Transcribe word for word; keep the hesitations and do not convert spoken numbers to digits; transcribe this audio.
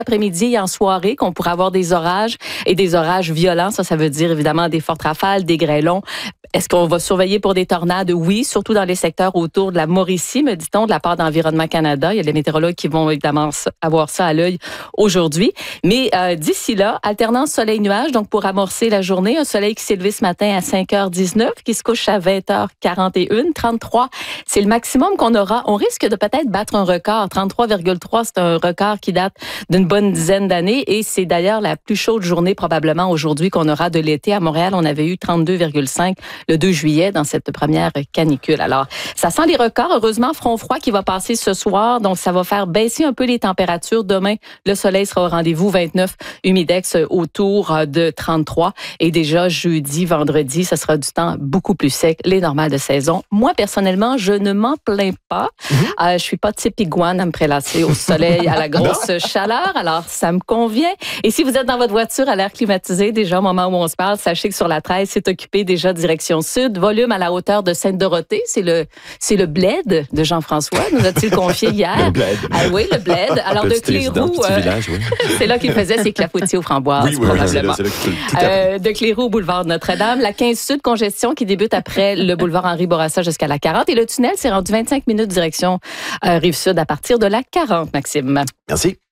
après-midi et en soirée qu'on pourrait avoir des orages et des orages violents. Ça, ça veut dire évidemment des fortes rafales, des grêlons. Est-ce qu'on va surveiller pour des tornades? Oui, surtout dans les secteurs autour de la Mauricie, me dit-on, de la part d'Environnement Canada. Il y a des météorologues qui vont évidemment avoir ça à l'œil aujourd'hui. Mais euh, d'ici là, alternance soleil-nuage, donc pour amorcer la journée, un soleil qui s'est levé ce matin à cinq heures dix-neuf, qui se couche à vingt heures quarante et un, trente-trois. C'est le maximum qu'on aura. On risque de peut-être battre un record. trente-trois virgule trois, c'est un record qui date d'une bonne dizaine d'années et c'est d'ailleurs la plus chaude journée probablement aujourd'hui qu'on aura de l'été. À Montréal, on avait eu trente-deux virgule cinq le deux juillet dans cette première canicule. Alors, ça sent les records. Heureusement, front froid qui va passer ce soir, donc ça va faire baisser un peu les températures. Demain, le soleil sera au rendez-vous, vingt-neuf, humidex autour de trente-trois. Et déjà, jeudi, vendredi, ça sera du temps beaucoup plus sec, les normales de saison. Moi, personnellement, je ne m'en plains pas. Mm-hmm. Euh, je suis pas type iguane à me prélasser au soleil, à la grosse chaleur. Alors, ça me convient. Et si vous êtes dans votre voiture à l'air climatisé, déjà au moment où on se parle, sachez que sur la treize, c'est occupé déjà direction sud, volume à la hauteur de Sainte-Dorothée. C'est le, c'est le bled de Jean-François, nous a-t-il confié hier. Le bled. Ah oui, le bled. Alors, de Cléroux, euh, village, oui. C'est là qu'il faisait ses clafoutis aux framboises, oui, oui, probablement. C'est là, c'est là tout euh, de Cléroux au boulevard Notre-Dame. La quinze sud, congestion qui débute après le boulevard Henri-Bourassa jusqu'à la quarante. Et le tunnel s'est rendu vingt-cinq minutes direction euh, Rive-Sud à partir de la quarante, Maxime. Merci.